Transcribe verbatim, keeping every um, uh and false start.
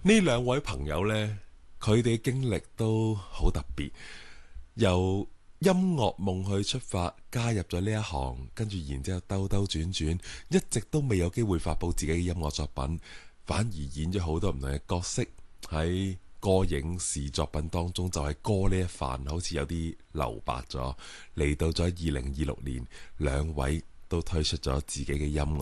呢兩位朋友呢，佢哋嘅經歷都好特別，由音樂夢去出發，加入咗呢一行，跟住然之後兜兜轉轉，一直都未有機會發佈自己嘅音樂作品，反而演咗好多唔同嘅角色喺歌影視作品當中，就係歌呢一範好似有啲留白咗。嚟到咗二零二六年，兩位都推出咗自己嘅音樂。